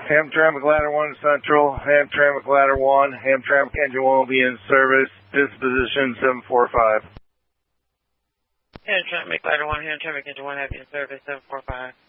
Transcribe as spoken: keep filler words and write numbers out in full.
Hamtramck Ladder one Central, Hamtramck Ladder one, Hamtramck Engine one will be in service, disposition seven four five. Hamtramck Ladder one, Hamtramck Engine one have you in service seven four five.